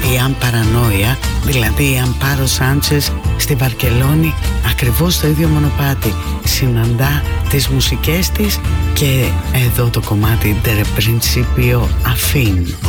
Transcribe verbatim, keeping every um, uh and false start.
η Αν Παρανόια, δηλαδή η Αμπάρο Σάντσες στη Βαρκελόνη, ακριβώς στο ίδιο μονοπάτι. Συναντά τις μουσικές της και εδώ το κομμάτι «De Principio a Fin».